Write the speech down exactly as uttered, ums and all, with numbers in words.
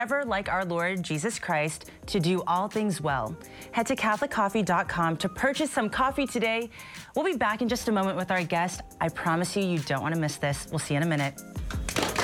Ever like our Lord Jesus Christ to do all things well. Head to Catholic Coffee dot com to purchase some coffee today. We'll be back in just a moment with our guest. I promise you, you don't want to miss this. We'll see you in a minute.